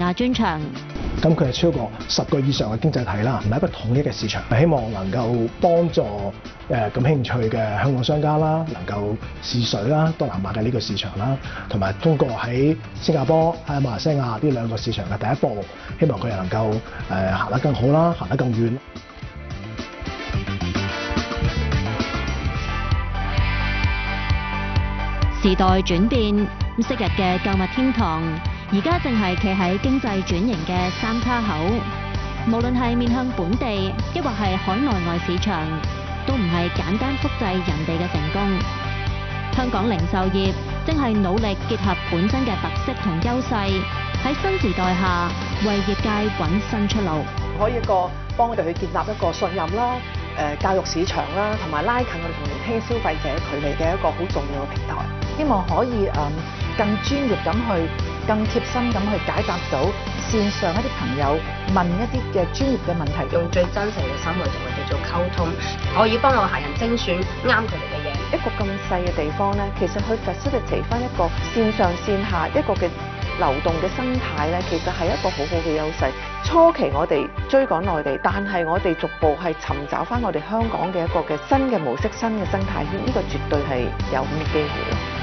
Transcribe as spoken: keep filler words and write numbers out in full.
價專場。 咁佢係超過十個以上嘅經濟體啦，唔係一個統一嘅市場。希望能夠幫助誒感興趣嘅香港商家啦，能夠試水啦，東南亞嘅呢個市場啦，同埋通過喺新加坡、喺馬來西亞呢兩個市場嘅第一步，希望佢哋能夠誒行得更好啦，行得更遠。 時代轉變，昔日嘅購物天堂，而家正係企喺經濟轉型嘅三叉口。無論係面向本地，抑或係海內外市場，都唔係簡單複製人哋嘅成功。香港零售業正係努力結合本身嘅特色同優勢，喺新時代下為業界揾新出路。 可以一個幫我哋去建立一個信任啦，誒教育市場啦，同埋拉近我哋同年輕消費者距離嘅一個好重要嘅平台。 希望可以誒更專業咁去，更貼身咁去解答到線上一啲朋友問一啲嘅專業嘅問題， 用最真誠嘅心去同佢哋做溝通，可以幫我客人精選啱佢哋嘅嘢。 一個咁細嘅地方咧，其實去 facilitate 翻一個線上線下一個嘅流動嘅生態咧，其實係一個好好嘅優勢。初期我哋追趕內地，但係我哋逐步係尋找翻我哋香港嘅一個嘅新嘅模式、新嘅生態圈，呢個絕對係有咁嘅機會咯。